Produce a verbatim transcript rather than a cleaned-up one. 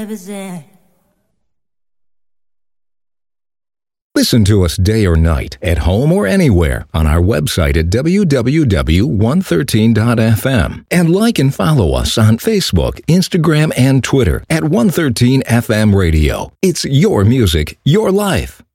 represent. Listen to us day or night, at home or anywhere, on our website at w w w dot one thirteen dot f m. And like and follow us on Facebook, Instagram, and Twitter at one thirteen F M Radio. It's your music, your life.